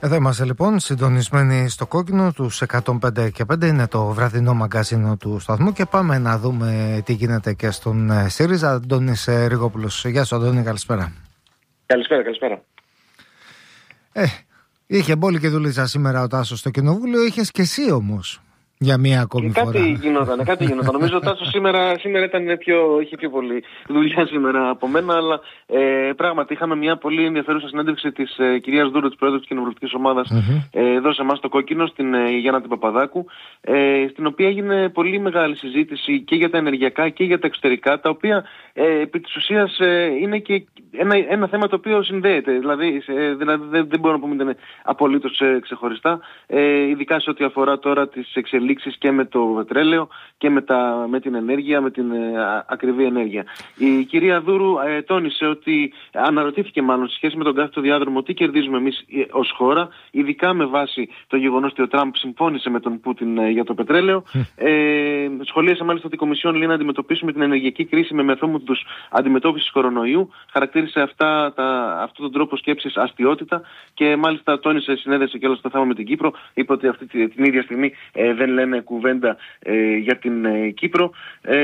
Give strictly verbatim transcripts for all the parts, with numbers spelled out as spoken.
Εδώ είμαστε λοιπόν, συντονισμένοι στο κόκκινο τους εκατόν πέντε και πέντε, είναι το βραδινό μαγκαζίνο του σταθμού και πάμε να δούμε τι γίνεται και στον ΣΥΡΙΖΑ. Αντώνης Ριγόπουλος. Γεια σου Αντώνη, καλησπέρα. Καλησπέρα, καλησπέρα. Ε, είχε μπόλη και δουλίτσα σήμερα ο Τάσος στο κοινοβούλιο, είχες και εσύ όμως. Για μία ακόμη κάτι φορά. Γινόταν, κάτι γινόταν. Νομίζω ότι ο Τάσος σήμερα, σήμερα ήταν πιο, είχε πιο πολύ δουλειά σήμερα από μένα, αλλά ε, πράγματι είχαμε μια πολύ ενδιαφέρουσα συνέντευξη της ε, κυρίας Δούρου, της Πρόεδρου της Κοινοβουλευτικής Ομάδας, mm-hmm. ε, εδώ σε εμάς στο κόκκινο, στην ε, Γιάννα την Παπαδάκου, ε, στην οποία έγινε πολύ μεγάλη συζήτηση και για τα ενεργειακά και για τα εξωτερικά, τα οποία ε, επί της ουσίας ε, είναι και ένα, ένα θέμα το οποίο συνδέεται. Δηλαδή, ε, δηλαδή δεν, δεν μπορούμε να πούμε ότι είναι απολύτως ε, ξεχωριστά, ε, ειδικά σε ό,τι αφορά τώρα τις εξελίξεις και με το πετρέλαιο και με, τα, με την ενέργεια, με την ε, ακριβή ενέργεια. Η κυρία Δούρου ε, τόνισε ότι, αναρωτήθηκε μάλλον σε σχέση με τον κάθετο διάδρομο, τι κερδίζουμε εμείς ε, ως χώρα, ειδικά με βάση το γεγονός ότι ο Τραμπ συμφώνησε με τον Πούτιν ε, για το πετρέλαιο. Ε, σχολίασε μάλιστα ότι η Κομισιόν λέει να αντιμετωπίσουμε την ενεργειακή κρίση με μεθόδους αντιμετώπισης κορονοϊού. Χαρακτήρισε αυτά, τα, αυτόν τον τρόπο σκέψης αστιότητα και μάλιστα τόνισε, συνέδεσε και όλο το θέμα με την Κύπρο. Είπε ότι αυτή την, την ίδια στιγμή ε, δεν λένε κουβέντα ε, για την ε, Κύπρο. Ε,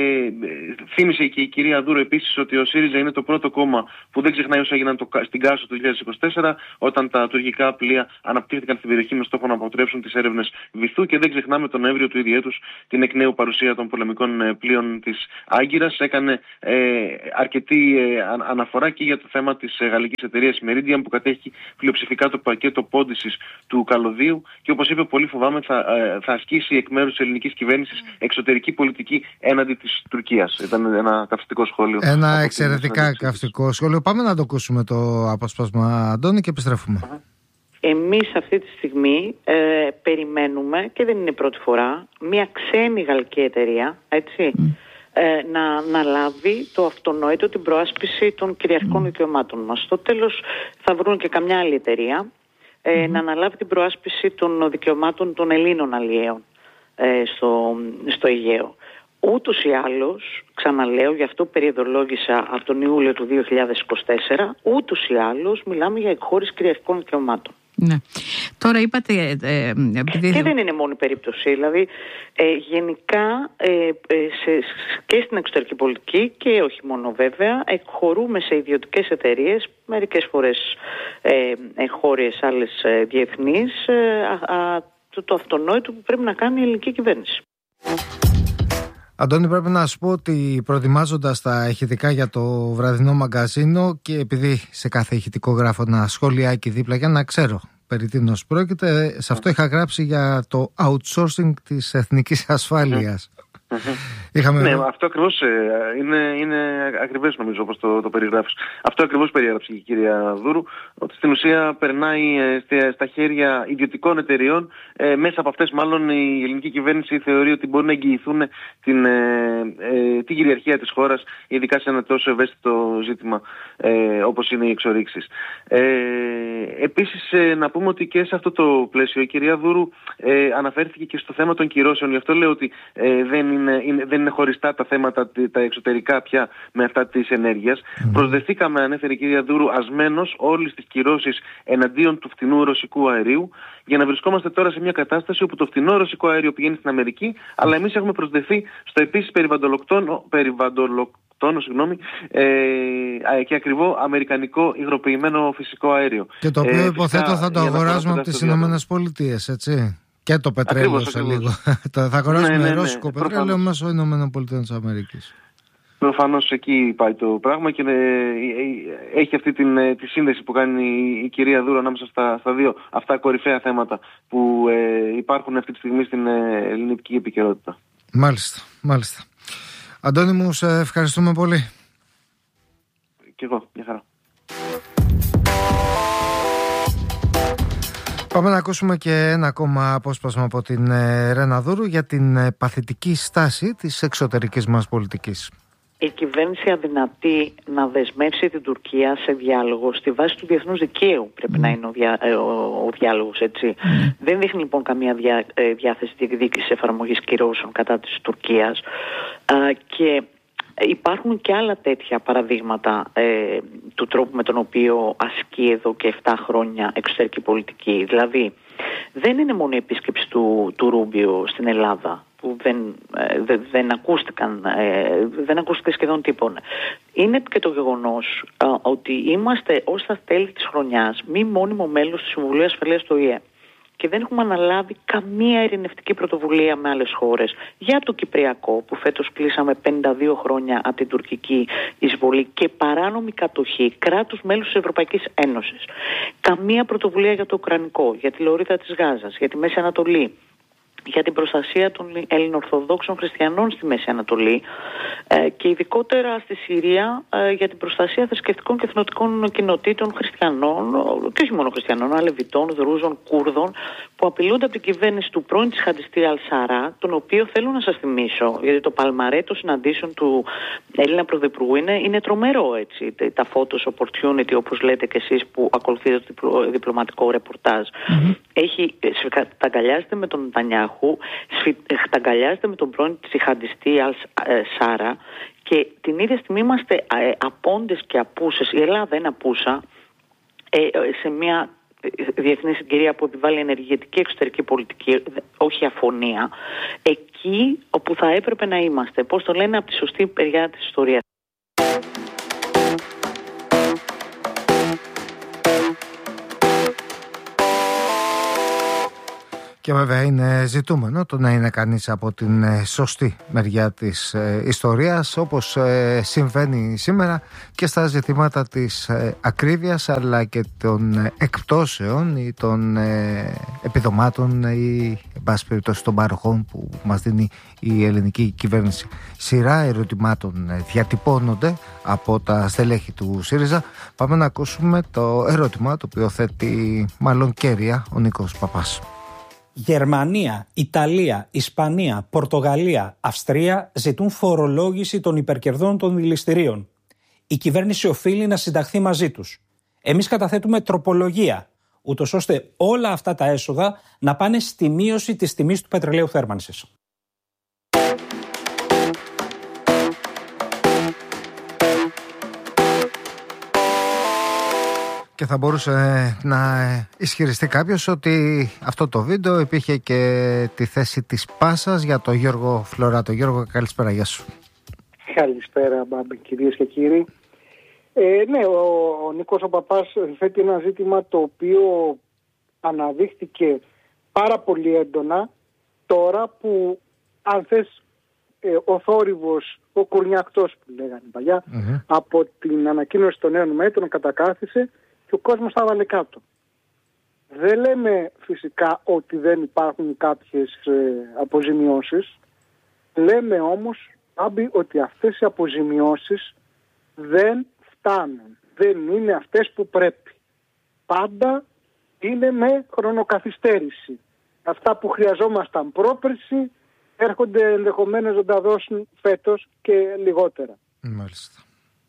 θύμισε και η κυρία Δούρου επίσης ότι ο ΣΥΡΙΖΑ είναι το πρώτο κόμμα που δεν ξεχνάει όσα έγιναν το, στην Κάσο το δύο χιλιάδες είκοσι τέσσερα, όταν τα τουρκικά πλοία αναπτύχθηκαν στην περιοχή με στόχο να αποτρέψουν τις έρευνες βυθού, και δεν ξεχνάμε τον Νοέμβριο του ίδιου έτους την εκ νέου παρουσία των πολεμικών ε, πλοίων της Άγκυρας. Έκανε ε, αρκετή ε, αναφορά και για το θέμα της ε, γαλλικής εταιρείας Meridian, που κατέχει πλειοψηφικά το πακέτο πόντισης του καλωδίου, και όπως είπε, πολύ φοβάμαι θα, ε, θα ασκήσει εκ μέρους της ελληνικής κυβέρνησης εξωτερική πολιτική έναντι της Τουρκίας. Ήταν ένα καυστικό σχόλιο. Ένα εξαιρετικά καυστικό σχόλιο. Πάμε να το ακούσουμε το απόσπασμα, Αντώνη, και επιστρέφουμε. Uh-huh. Εμείς αυτή τη στιγμή ε, περιμένουμε, και δεν είναι πρώτη φορά, μια ξένη γαλλική εταιρεία, έτσι, mm. ε, να, να λάβει το αυτονόητο, την προάσπιση των κυριαρχικών mm. δικαιωμάτων μας. Στο τέλος θα βρουν και καμιά άλλη εταιρεία ε, mm. να αναλάβει την προάσπιση των δικαιωμάτων των Ελλήνων αλλιέων ε, στο, στο Αιγαίο. Ούτως ή άλλως, ξαναλέω, γι' αυτό περιεδολόγησα από τον Ιούλιο του δύο χιλιάδες είκοσι τέσσερα, ούτως ή άλλως μιλάμε για εκχώρηση κυριαρχικών δικαιωμάτων. Ναι. Τώρα είπατε... Ε, επειδή... Και δεν είναι μόνο η περίπτωση. Δηλαδή, ε, γενικά ε, ε, σε, και στην εξωτερική πολιτική, και όχι μόνο βέβαια, εκχωρούμε σε ιδιωτικές εταιρείες, μερικές φορές ε, εγχώριες, άλλες ε, διεθνείς, ε, α, α, το, το αυτονόητο που πρέπει να κάνει η ελληνική κυβέρνηση. Αντώνη, πρέπει να σου πω ότι προετοιμάζοντας τα ηχητικά για το βραδινό μαγκαζίνο, και επειδή σε κάθε ηχητικό γράφω ένα σχολιάκι δίπλα για να ξέρω περί τίνος πρόκειται, σε αυτό είχα γράψει για το outsourcing της εθνικής ασφάλειας. Είχαμε... Ναι, αυτό ακριβώς είναι, είναι ακριβές, νομίζω, όπως το, το περιγράφεις. Αυτό ακριβώς περιέγραψε η κυρία Δούρου, ότι στην ουσία περνάει στα, στα χέρια ιδιωτικών εταιριών. Ε, μέσα από αυτές, μάλλον, η ελληνική κυβέρνηση θεωρεί ότι μπορούν να εγγυηθούν την, ε, ε, την κυριαρχία της χώρας, ειδικά σε ένα τόσο ευαίσθητο ζήτημα ε, όπως είναι οι εξορίξεις. Ε, επίσης, ε, να πούμε ότι και σε αυτό το πλαίσιο η κυρία Δούρου ε, αναφέρθηκε και στο θέμα των κυρώσεων. Γι' αυτό λέω ότι ε, δεν είναι Είναι, είναι, δεν είναι χωριστά τα θέματα τα εξωτερικά πια με αυτά της ενέργειας. Mm. Προσδεθήκαμε, ανέφερε η κυρία Δούρου, ασμένως όλες τις κυρώσεις εναντίον του φτηνού ρωσικού αερίου, για να βρισκόμαστε τώρα σε μια κατάσταση όπου το φτηνό ρωσικό αέριο πηγαίνει στην Αμερική, αλλά εμείς έχουμε προσδεθεί στο επίσης περιβαλλοντολοκτόνο, περιβαλλοντολοκτόνο συγγνώμη, ε, και ακριβό αμερικανικό υγροποιημένο φυσικό αέριο. Και το οποίο ε, υποθέτω θα το αγοράζουμε από τις Ηνωμένες Πολιτείες, έτσι. Και το πετρέλαιο ακριβώς, σε ακριβώς. λίγο. Θα αγοράσουμε ναι, ναι, ναι, ρώσικο ναι, πετρέλαιο προφανώς. Μέσω Ηνωμένων Πολιτείων της Αμερικής. Προφανώς εκεί πάει το πράγμα και ε, έχει αυτή την, τη σύνδεση που κάνει η, η κυρία Δούρου ανάμεσα στα, στα δύο αυτά κορυφαία θέματα που ε, υπάρχουν αυτή τη στιγμή στην ε, ελληνική επικαιρότητα. Μάλιστα, μάλιστα. Αντώνη μου, σε ευχαριστούμε πολύ. Και εγώ, μια χαρά. Πάμε να ακούσουμε και ένα ακόμα απόσπασμα από την Ρένα Δούρου για την παθητική στάση της εξωτερικής μας πολιτικής. Η κυβέρνηση αδυνατεί να δεσμεύσει την Τουρκία σε διάλογο στη βάση του διεθνούς δικαίου. Πρέπει mm. να είναι ο, διά, ο, ο διάλογος, έτσι. Mm. Δεν δείχνει λοιπόν καμία διά, διάθεση διεκδίκησης εφαρμογής κυρώσεων κατά της Τουρκίας. Α, και Υπάρχουν και άλλα τέτοια παραδείγματα ε, του τρόπου με τον οποίο ασκεί εδώ και επτά χρόνια εξωτερική πολιτική. Δηλαδή, δεν είναι μόνο η επίσκεψη του, του Ρούμπιο στην Ελλάδα, που δεν, ε, δε, δεν, ακούστηκαν, ε, δεν ακούστηκε σχεδόν τίποτα. Είναι και το γεγονός ε, ότι είμαστε ως τα τέλη της χρονιάς μη μόνιμο μέλος του Συμβουλίου Ασφαλείας του Ο Η Ε. Και δεν έχουμε αναλάβει καμία ειρηνευτική πρωτοβουλία με άλλες χώρες για το Κυπριακό, που φέτος κλείσαμε πενήντα δύο χρόνια από την τουρκική εισβολή και παράνομη κατοχή κράτους μέλους της Ευρωπαϊκής Ένωσης. Καμία πρωτοβουλία για το Ουκρανικό, για τη Λωρίδα της Γάζας, για τη Μέση Ανατολή, για την προστασία των Ελληνοορθοδόξων χριστιανών στη Μέση Ανατολή ε, και ειδικότερα στη Συρία ε, για την προστασία θρησκευτικών και εθνοτικών κοινοτήτων χριστιανών, και όχι μόνο χριστιανών, αλεβιτών, δρούζων, Κούρδων, που απειλούνται από την κυβέρνηση του πρώην τσιχαντιστή Αλ-Σαρά, τον οποίο θέλω να σας θυμίσω, γιατί το παλμαρέ των συναντήσεων του Έλληνα Πρωθυπουργού είναι, είναι τρομερό, έτσι. Τα photos opportunity, όπως λέτε και εσείς που ακολουθείτε το διπλω, διπλωματικό ρεπορτάζ, mm-hmm. έχει, τα αγκαλιάζεται με τον Νετανιάχου, χταγκαλιάζεται με τον πρώην τσιχαντιστή Αλ-Σάρα και την ίδια στιγμή είμαστε απόντες και απούσες. Η Ελλάδα είναι απούσα σε μια διεθνή συγκυρία που επιβάλλει ενεργητική εξωτερική πολιτική, όχι αφωνία, εκεί όπου θα έπρεπε να είμαστε. Πώς το λένε, από τη σωστή περιά της ιστορίας. Και βέβαια είναι ζητούμενο το να είναι κανείς από την σωστή μεριά της ιστορίας, όπως συμβαίνει σήμερα και στα ζητήματα της ακρίβειας, αλλά και των εκπτώσεων ή των επιδομάτων ή εν πάση περιπτώσει των παροχών που μας δίνει η ελληνική κυβέρνηση. Σειρά ερωτημάτων διατυπώνονται από τα στελέχη του ΣΥΡΙΖΑ. Πάμε να ακούσουμε το ερώτημα το οποίο θέτει μάλλον κέρια ο Νίκος Παπάς. Γερμανία, Ιταλία, Ισπανία, Πορτογαλία, Αυστρία ζητούν φορολόγηση των υπερκερδών των δηληστηρίων. Η κυβέρνηση οφείλει να συνταχθεί μαζί τους. Εμείς καταθέτουμε τροπολογία, ούτως ώστε όλα αυτά τα έσοδα να πάνε στη μείωση της τιμής του πετρελαίου θέρμανσης. Και θα μπορούσε να ισχυριστεί κάποιος ότι αυτό το βίντεο υπήρχε και τη θέση της πάσας για τον Γιώργο Φλωράτο. Γιώργο, καλησπέρα, γεια σου. Καλησπέρα, μπάμπη, κυρίες και κύριοι. Ε, ναι, ο, ο Νίκος ο Παπάς θέτει ένα ζήτημα το οποίο αναδείχθηκε πάρα πολύ έντονα τώρα που, αν θες, ε, ο θόρυβος, ο κουρνιακτός που λέγανε παλιά, mm-hmm. από την ανακοίνωση των νέων μέτρων κατακάθισε και ο κόσμος τα βάλε κάτω. Δεν λέμε φυσικά ότι δεν υπάρχουν κάποιες ε, αποζημιώσεις. Λέμε όμως, Άμπη, ότι αυτές οι αποζημιώσεις δεν φτάνουν. Δεν είναι αυτές που πρέπει. Πάντα είναι με χρονοκαθυστέρηση. Αυτά που χρειαζόμασταν πρόπερση έρχονται ενδεχομένως να τα δώσουν φέτος και λιγότερα. Μάλιστα.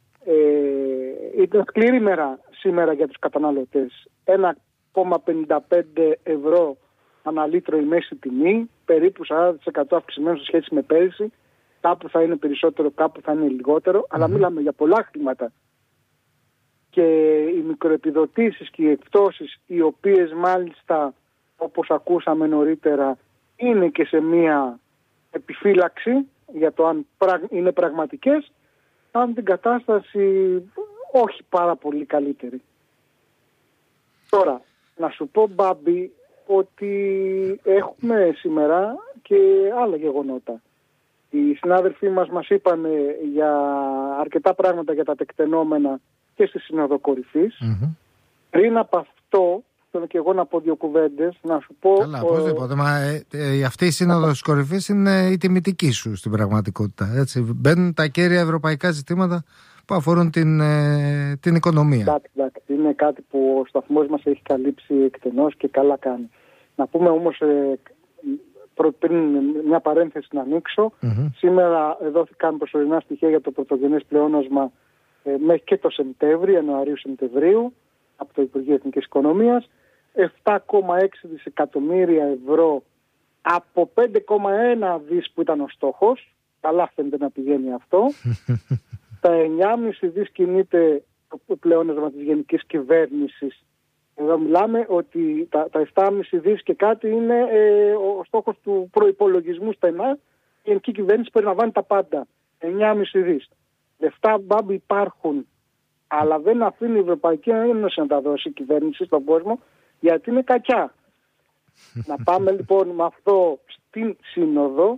Ε, ήταν σκληρή μέρα σήμερα για τους καταναλωτές. ένα κόμμα πενήντα πέντε ευρώ ανά λίτρο η μέση τιμή, περίπου σαράντα τοις εκατό αυξημένο σε σχέση με πέρυσι. Κάπου θα είναι περισσότερο, κάπου θα είναι λιγότερο, mm-hmm. αλλά μιλάμε για πολλά χρήματα. Και οι μικροεπιδοτήσεις και οι εκπτώσεις, οι οποίες μάλιστα, όπως ακούσαμε νωρίτερα, είναι και σε μία επιφύλαξη για το αν είναι πραγματικές, αν την κατάσταση όχι πάρα πολύ καλύτερη. Τώρα, να σου πω, Μπάμπη, ότι έχουμε σήμερα και άλλα γεγονότα. Οι συνάδελφοί μας μας είπαν για αρκετά πράγματα για τα τεκτενόμενα και στη Σύνοδο Κορυφής. Mm-hmm. Πριν από αυτό, θέλω και εγώ να πω δύο κουβέντες, να σου πω... Καλά, οπωσδήποτε. Μα ε, ε, αυτή η Σύνοδος Κορυφής είναι η τιμητική σου στην πραγματικότητα. Έτσι. Μπαίνουν τα κέρια ευρωπαϊκά ζητήματα που αφορούν την, ε, την οικονομία. Εντάξει, εντάξει. Είναι κάτι που ο σταθμός μας έχει καλύψει εκτενώς και καλά κάνει. Να πούμε όμως... Ε, πριν μια παρένθεση να ανοίξω, mm-hmm. σήμερα δόθηκαν προσωρινά στοιχεία για το πρωτογενές πλεόνασμα ε, μέχρι και το Σεπτέμβριο, Ιανουαρίου-Σεπτεμβρίου, από το Υπουργείο Εθνικής Οικονομίας, επτά κόμμα έξι δισεκατομμύρια ευρώ από πέντε κόμμα ένα δις που ήταν ο στόχος, καλά φαίνεται να πηγαίνει αυτό. Τα εννιά κόμμα πέντε δις κινείται το πλεόνασμα της γενικής κυβέρνησης. Εδώ μιλάμε ότι τα, τα επτά κόμμα πέντε δις και κάτι είναι ε, ο στόχος του προϋπολογισμού στενά. Η γενική κυβέρνηση περιλαμβάνει τα πάντα. εννιά κόμμα πέντε δις. Λεφτά μπάμπη υπάρχουν, αλλά δεν αφήνει η Ευρωπαϊκή Ένωση να τα δώσει η κυβέρνηση στον κόσμο, γιατί είναι κακιά. Να πάμε λοιπόν με αυτό στην Σύνοδο.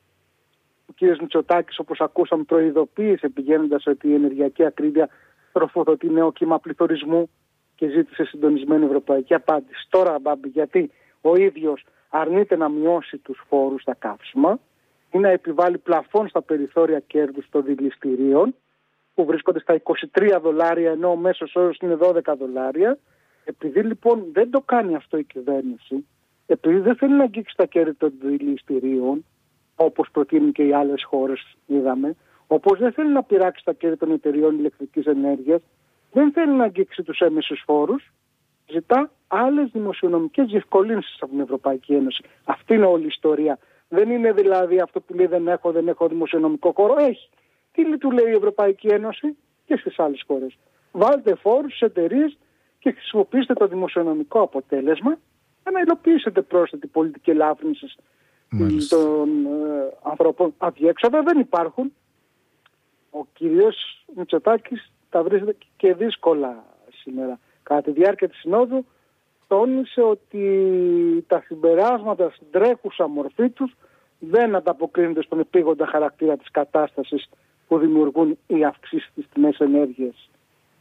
Ο κ. Μητσοτάκης, όπως ακούσαμε, προειδοποίησε πηγαίνοντας ότι η ενεργειακή ακρίβεια τροφοδοτεί νέο κύμα πληθωρισμού και ζήτησε συντονισμένη ευρωπαϊκή απάντηση. Τώρα, μπάμπη, γιατί ο ίδιος αρνείται να μειώσει τους φόρους στα καύσιμα ή να επιβάλλει πλαφόν στα περιθώρια κέρδους των δηληστηρίων, που βρίσκονται στα είκοσι τρία δολάρια, ενώ ο μέσος όρος είναι δώδεκα δολάρια. Επειδή λοιπόν δεν το κάνει αυτό η κυβέρνηση, επειδή δεν θέλει να αγγίξει τα κέρδη των δηληστηρίων, όπως προτείνουν και οι άλλες χώρες, είδαμε, όπως δεν θέλει να πειράξει τα κέρδη των εταιριών ηλεκτρικής ενέργειας, δεν θέλει να αγγίξει τους έμεσους φόρους, ζητά άλλες δημοσιονομικές διευκολύνσεις από την Ευρωπαϊκή Ένωση. Αυτή είναι όλη η ιστορία. Δεν είναι δηλαδή αυτό που λέει δεν έχω, δεν έχω δημοσιονομικό χώρο. Έχει. Τι του λέει η Ευρωπαϊκή Ένωση και στις άλλες χώρες? Βάλτε φόρους στις εταιρείες και χρησιμοποιήστε το δημοσιονομικό αποτέλεσμα για να υλοποιήσετε πρόσθετη πολιτική ελάφρυνση των ε, ανθρώπων. Αδιέξοδα δεν υπάρχουν. Ο κύριος Μητσοτάκης τα βρίσκεται και δύσκολα σήμερα. Κατά τη διάρκεια της Συνόδου τόνισε ότι τα συμπεράσματα στην τρέχουσα μορφή τους δεν ανταποκρίνονται στον επίγοντα χαρακτήρα της κατάστασης που δημιουργούν οι αυξήσεις στις τιμές ενέργειας.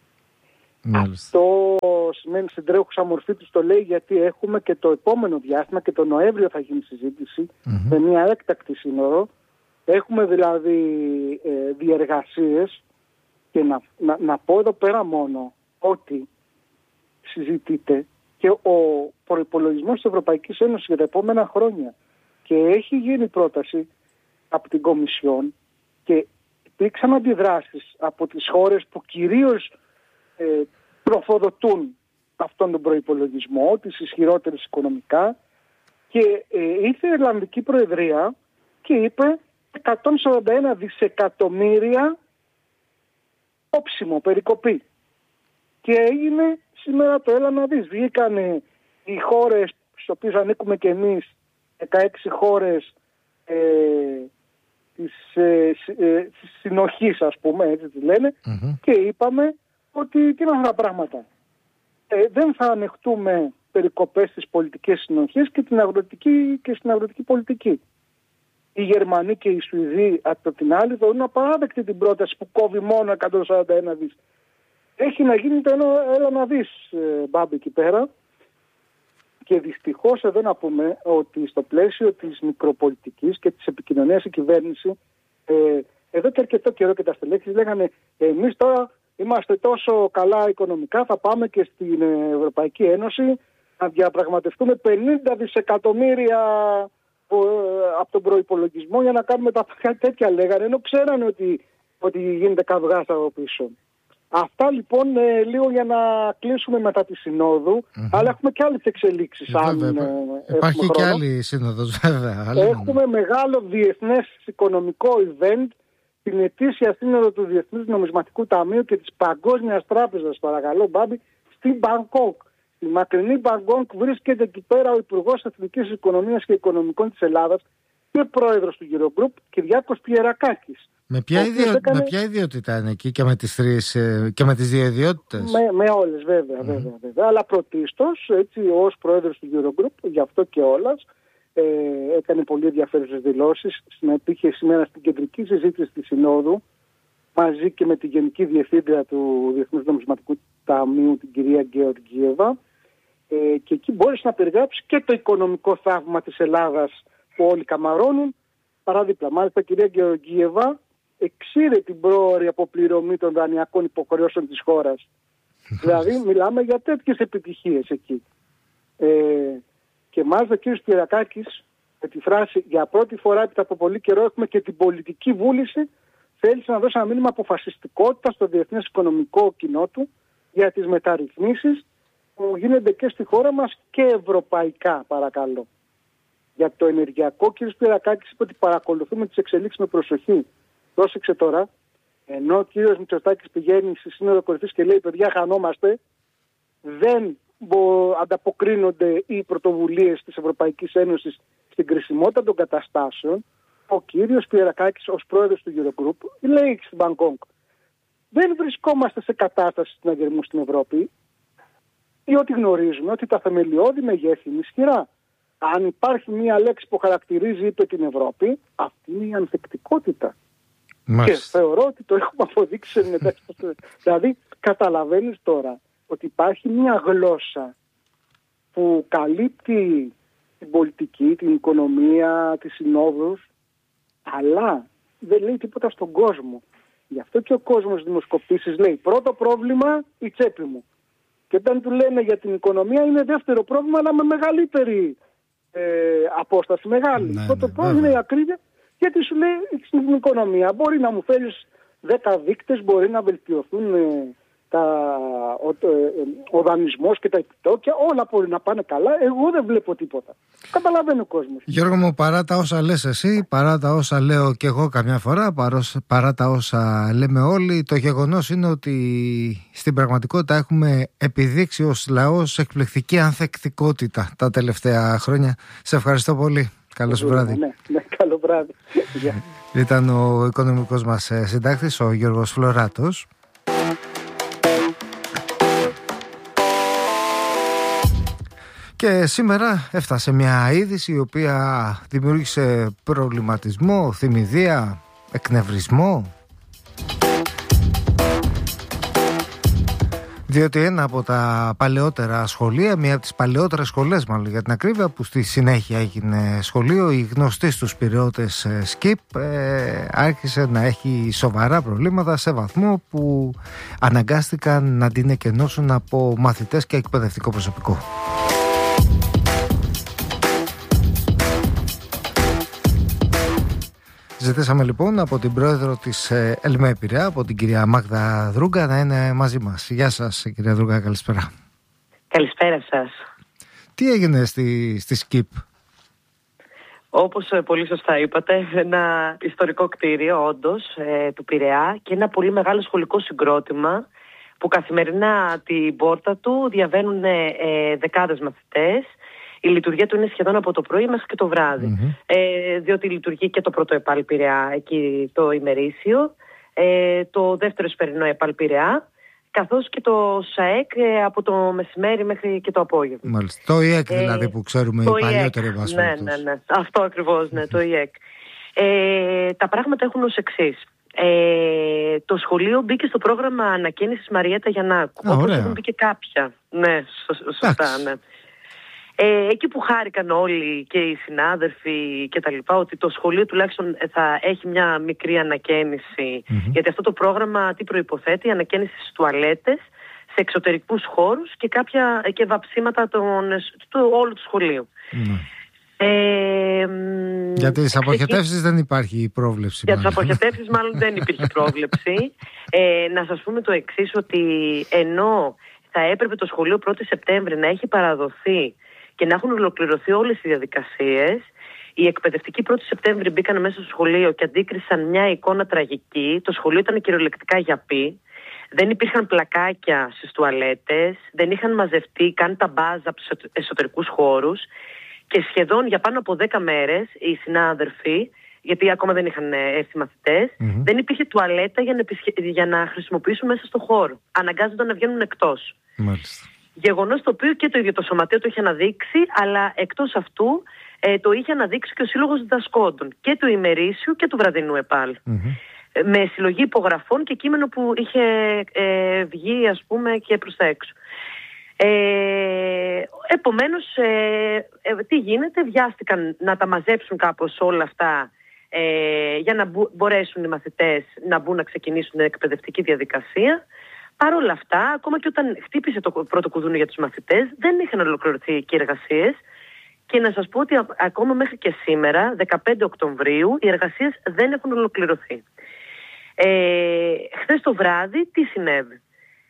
Μάλιστα. Αυτό σημαίνει στην τρέχουσα μορφή τους, το λέει γιατί έχουμε και το επόμενο διάστημα και το Νοέμβριο θα γίνει συζήτηση mm-hmm. με μια έκτακτη σύνοδο. Έχουμε δηλαδή ε, διεργασίες και να, να, να πω εδώ πέρα μόνο ότι συζητείται και ο προϋπολογισμός της Ευρωπαϊκής Ένωσης για τα επόμενα χρόνια και έχει γίνει πρόταση από την Κομισιόν και υπήρξαν αντιδράσεις από τις χώρες που κυρίως ε, τροφοδοτούν αυτόν τον προϋπολογισμό, τις ισχυρότερες οικονομικά, και ε, ήρθε η Ιρλανδική Προεδρία και είπε εκατόν σαράντα ένα δισεκατομμύρια όψιμο, περικοπή. Και έγινε σήμερα το έλα να δεις. Βγήκανε οι χώρες στις οποίες ανήκουμε και εμείς, δεκαέξι χώρες ε, της, ε, ε, της συνοχής, ας πούμε, έτσι τη λένε, mm-hmm. και είπαμε ότι τι είναι αυτά τα πράγματα. Ε, δεν θα ανεχτούμε περικοπές στις πολιτικές συνοχές και, την αγροτική, και στην αγροτική πολιτική. Οι Γερμανοί και οι Σουηδοί από την άλλη θεωρούν απαράδεκτη την πρόταση που κόβει μόνο εκατόν σαράντα ένα δις. Έχει να γίνει το ένα, έλα να δεις, ε, μπάμπη, εκεί πέρα. Και δυστυχώς εδώ να πούμε ότι στο πλαίσιο της μικροπολιτικής και της επικοινωνίας η κυβέρνηση, ε, εδώ και αρκετό καιρό και τα στελέχη λέγανε εμείς τώρα είμαστε τόσο καλά οικονομικά, θα πάμε και στην Ευρωπαϊκή Ένωση να διαπραγματευτούμε πενήντα δισεκατομμύρια από τον προϋπολογισμό για να κάνουμε τα τέτοια, λέγανε, ενώ ξέρανε ότι, ότι γίνεται καυγάς από πίσω. Αυτά λοιπόν ε, λίγο για να κλείσουμε μετά τη Συνόδου, mm-hmm. αλλά έχουμε και άλλες εξελίξεις. Ε, αν, βέβαια, ε, υπάρχει και άλλη Σύνοδος, βέβαια. Έχουμε μεγάλο διεθνές οικονομικό event, την ετήσια σύνοδο του Διεθνούς Νομισματικού Ταμείου και της Παγκόσμιας Τράπεζας, παρακαλώ μπάμπη, στην Μπαγκόκ. Στη μακρινή Μπαγκόκ βρίσκεται εκεί πέρα ο Υπουργός Εθνικής Οικονομίας και Οικονομικών της Ελλάδας και πρόεδρος του Eurogroup, Κυριάκος Πιερακάκης. Με ποια, ιδιο... έκανε... με ποια ιδιότητα είναι εκεί και με τις, τρεις, και με τις δύο ιδιότητες? Με, με όλες βέβαια, mm. βέβαια, βέβαια. Αλλά πρωτίστως, έτσι, ως πρόεδρος του Eurogroup, γι' αυτό και όλας, ε, έκανε πολύ ενδιαφέρουσες δηλώσεις. Συμμετείχε σήμερα στην κεντρική συζήτηση της Συνόδου, μαζί και με τη Γενική Διευθύντρια του Διεθνούς Νομισματικού Ταμείου, την κυρία Γεωργίεβα, ε, και εκεί μπόρεσε να περιγράψει και το οικονομικό θαύμα της Ελλάδας που όλοι καμαρώνουν. Παράδειγμα, μάλιστα, η κυρία Γεωργίεβα εξήρε την πρόωρη αποπληρωμή των δανειακών υποχρεώσεων της χώρας. Δηλαδή μιλάμε για τέτοιες επιτυχίες εκεί. Ε, και μάλιστα ο κ. Πιερακάκης με τη φράση «Για πρώτη φορά έπειτα από πολύ καιρό έχουμε και την πολιτική βούληση», θέλησε να δώσει ένα μήνυμα αποφασιστικότητα στο διεθνές οικονομικό κοινό του για τις μεταρρυθμίσεις που γίνονται και στη χώρα μας και ευρωπαϊκά, παρακαλώ. Για το ενεργειακό, ο κ. Σπυρακάκης είπε ότι παρακολουθούμε τις εξελίξεις με προσοχή. Πρόσεξε τώρα, ενώ ο κ. Μητσοτάκης πηγαίνει στη Σύνοδο Κορυφής και λέει: παιδιά, χανόμαστε, δεν μπο, ανταποκρίνονται οι πρωτοβουλίες της Ευρωπαϊκής Ένωσης στην κρισιμότητα των καταστάσεων. Ο κ. Σπυρακάκης, ως πρόεδρος του Eurogroup, λέει στην Μπαγκόγκ: δεν βρισκόμαστε σε κατάσταση συναγερμού στην Ευρώπη, διότι γνωρίζουμε ότι τα θεμελιώδη μεγέθη είναι ισχυρά. Αν υπάρχει μία λέξη που χαρακτηρίζει, είπε, την Ευρώπη, αυτή είναι η ανθεκτικότητα. Μάλιστα. Και θεωρώ ότι το έχουμε αποδείξει σε μετά. Δηλαδή, καταλαβαίνεις τώρα ότι υπάρχει μία γλώσσα που καλύπτει την πολιτική, την οικονομία, τις συνόδους, αλλά δεν λέει τίποτα στον κόσμο. Γι' αυτό και ο κόσμος δημοσκοπήσεις λέει: πρώτο πρόβλημα η τσέπη μου. Και όταν του λένε για την οικονομία είναι δεύτερο πρόβλημα, αλλά με μεγαλύτερη ε, απόσταση, μεγάλη. Ναι, πρώτο ναι, πρόβλημα είναι η ακρίβεια, γιατί σου λέει στην οικονομία μπορεί να μου φέρεις δέκα δείκτες, μπορεί να βελτιωθούν ε, τα, ο, ε, ο δανεισμός και τα επιτόκια, όλα μπορεί να πάνε καλά, εγώ δεν βλέπω τίποτα. Καταλαβαίνει ο κόσμος. Γιώργο μου, παρά τα όσα λες εσύ, παρά τα όσα λέω και εγώ καμιά φορά, παρά τα όσα λέμε όλοι, το γεγονός είναι ότι στην πραγματικότητα έχουμε επιδείξει ως λαός εκπληκτική ανθεκτικότητα τα τελευταία χρόνια. Σε ευχαριστώ πολύ. Καλό σου βράδυ. Ναι, ναι, καλό βράδυ. Ήταν ο οικονομικός μας συντάκτης, ο Γιώργος Φλωράτος. Και σήμερα έφτασε μια είδηση η οποία δημιούργησε προβληματισμό, θυμηδία, εκνευρισμό. Διότι ένα από τα παλαιότερα σχολεία, μία από τις παλαιότερες σχολές μάλλον για την ακρίβεια, που στη συνέχεια έγινε σχολείο, οι γνωστοί στους Πειραιώτες ΣΚΙΠ, ε, άρχισε να έχει σοβαρά προβλήματα σε βαθμό που αναγκάστηκαν να την εκενώσουν από μαθητές και εκπαιδευτικό προσωπικό. Ζητήσαμε λοιπόν από την πρόεδρο της ΕΛΜΕ Πειραιά, από την κυρία Μάγδα Δρούγκα, να είναι μαζί μας. Γεια σας κυρία Δρούγκα, καλησπέρα. Καλησπέρα σας. Τι έγινε στη, στη ΣΚΙΠ? Όπως πολύ σωστά είπατε, ένα ιστορικό κτίριο όντως ε, του Πειραιά και ένα πολύ μεγάλο σχολικό συγκρότημα που καθημερινά την πόρτα του διαβαίνουν ε, δεκάδες μαθητές. Η λειτουργία του είναι σχεδόν από το πρωί μέχρι και το βράδυ. Mm-hmm. Ε, διότι λειτουργεί και το πρώτο ΕΠΑΛ Πειραιά, εκεί το ημερήσιο, ε, το δεύτερο εσπερινό ΕΠΑΛ Πειραιά, καθώς και το ΣΑΕΚ ε, από το μεσημέρι μέχρι και το απόγευμα. Μάλιστα. Το ΙΕΚ δηλαδή ε, που ξέρουμε, η παλιότερη βάση. Ναι, ναι, ναι. Αυτό ακριβώς, ναι, το ΙΕΚ. Ε, τα πράγματα έχουν ως εξής. Ε, το σχολείο μπήκε στο πρόγραμμα ανακαίνησης Μαριέτα Γιαννάκου. Όπως έχουν μπει και κάποια. Ναι, σω, σωστά, ναι. Ε, εκεί που χάρηκαν όλοι και οι συνάδελφοι και τα λοιπά, ότι το σχολείο τουλάχιστον θα έχει μια μικρή ανακαίνιση, mm-hmm. γιατί αυτό το πρόγραμμα τι προϋποθέτει? Ανακαίνιση στις τουαλέτες, σε εξωτερικούς χώρους και κάποια και βαψίματα των, του όλου του σχολείου. Mm-hmm. Ε, για τις αποχετεύσεις δεν υπάρχει πρόβλεψη. Για τις αποχετεύσεις μάλλον δεν υπήρχε πρόβλεψη. Ε, να σας πούμε το εξής, ότι ενώ θα έπρεπε το σχολείο πρώτη Σεπτέμβρη να έχει παραδοθεί και να έχουν ολοκληρωθεί όλες οι διαδικασίες, οι εκπαιδευτικοί πρώτη Σεπτέμβρη μπήκαν μέσα στο σχολείο και αντίκρισαν μια εικόνα τραγική. Το σχολείο ήταν κυριολεκτικά γιαπί. Δεν υπήρχαν πλακάκια στις τουαλέτες, δεν είχαν μαζευτεί καν τα μπάζ από τους εσωτερικούς χώρους και σχεδόν για πάνω από δέκα μέρες οι συνάδελφοι, γιατί ακόμα δεν είχαν έρθει μαθητές, mm-hmm. δεν υπήρχε τουαλέτα για να, για να χρησιμοποιήσουν μέσα στο χώρο. Αναγκάζονταν να βγαίνουν εκτός. Μάλιστα. Γεγονός το οποίο και το ίδιο το σωματείο το είχε αναδείξει, αλλά εκτός αυτού ε, το είχε αναδείξει και ο Σύλλογος Διδασκόντων και του ημερήσιου και του βραδινού ΕΠΑΛ. Mm-hmm. Ε, με συλλογή υπογραφών και κείμενο που είχε ε, βγει, ας πούμε, και προς τα έξω. Ε, επομένως, ε, ε, τι γίνεται? Βιάστηκαν να τα μαζέψουν κάπως όλα αυτά ε, για να μπο, μπορέσουν οι μαθητές να μπουν να ξεκινήσουν την εκπαιδευτική διαδικασία. Παρ' όλα αυτά, ακόμα και όταν χτύπησε το πρώτο κουδούνι για τους μαθητές, δεν είχαν ολοκληρωθεί και οι εργασίες. Και να σας πω ότι ακόμα μέχρι και σήμερα, δεκαπέντε Οκτωβρίου, οι εργασίες δεν έχουν ολοκληρωθεί. Ε, χθες το βράδυ, τι συνέβη?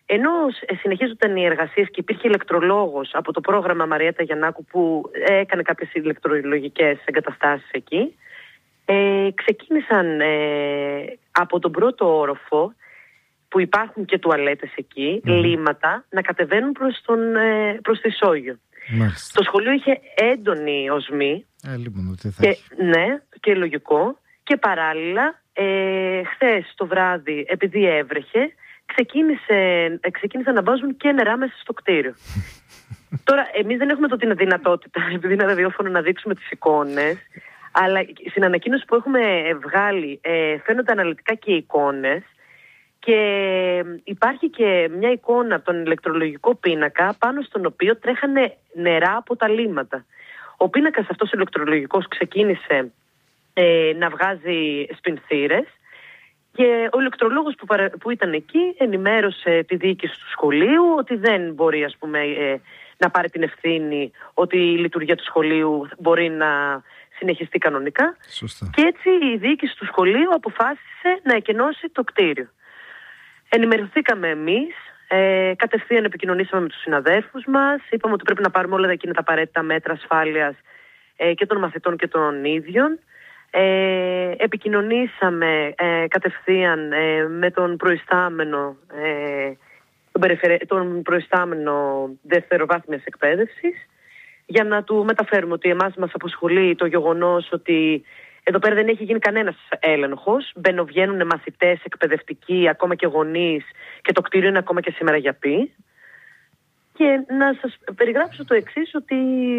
ενώ συνεχίζονταν οι εργασίες και υπήρχε ηλεκτρολόγος από το πρόγραμμα Μαριέτα Γιαννάκου που έκανε κάποιες ηλεκτρολογικές εγκαταστάσεις εκεί, ε, ξεκίνησαν ε, από τον πρώτο όροφο, που υπάρχουν και τουαλέτες εκεί, mm. λίμματα, να κατεβαίνουν προς, τον, ε, προς τη Σόγειο. Μάλιστα. Το σχολείο είχε έντονη οσμή, ε, λοιπόν, τι θα και, ναι, και λογικό, και παράλληλα ε, χθες το βράδυ, επειδή έβρεχε, ξεκίνησε, ξεκίνησαν να βάζουν και νερά μέσα στο κτίριο. Τώρα, εμείς δεν έχουμε το την δυνατότητα, επειδή είναι ραδιόφωνο, να δείξουμε τις εικόνες, αλλά στην ανακοίνωση που έχουμε βγάλει ε, φαίνονται αναλυτικά και εικόνες, και υπάρχει και μια εικόνα από τον ηλεκτρολογικό πίνακα, πάνω στον οποίο τρέχανε νερά από τα λίμματα. Ο πίνακας αυτός ηλεκτρολογικός ξεκίνησε ε, να βγάζει σπινθήρες, και ο ηλεκτρολόγος που, παρα... που ήταν εκεί ενημέρωσε τη διοίκηση του σχολείου ότι δεν μπορεί, ας πούμε, ε, να πάρει την ευθύνη, ότι η λειτουργία του σχολείου μπορεί να συνεχιστεί κανονικά. Σωστά. Και έτσι η διοίκηση του σχολείου αποφάσισε να εκενώσει το κτίριο. Ενημερωθήκαμε εμείς, ε, κατευθείαν επικοινωνήσαμε με τους συναδέλφους μας, είπαμε ότι πρέπει να πάρουμε όλα εκείνα τα απαραίτητα μέτρα ασφάλειας ε, και των μαθητών και των ίδιων. Ε, επικοινωνήσαμε ε, κατευθείαν ε, με τον προϊστάμενο, ε, τον, περιφερε... τον προϊστάμενο δευτεροβάθμιας εκπαίδευσης, για να του μεταφέρουμε ότι εμάς μας απασχολεί το γεγονός ότι εδώ πέρα δεν έχει γίνει κανένας έλεγχος. Μπαινοβγαίνουν μαθητές, εκπαιδευτικοί, ακόμα και γονείς, και το κτίριο είναι ακόμα και σήμερα γιαπί. Και να σας περιγράψω το εξής, ότι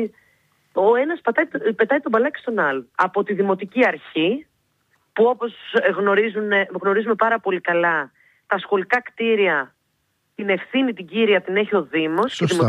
ο ένας πατάει, πετάει τον μπαλάκι στον άλλο. Από τη δημοτική αρχή, που όπως γνωρίζουν, γνωρίζουμε πάρα πολύ καλά, τα σχολικά κτίρια, την ευθύνη την κύρια την έχει ο Δήμος. Σωστά.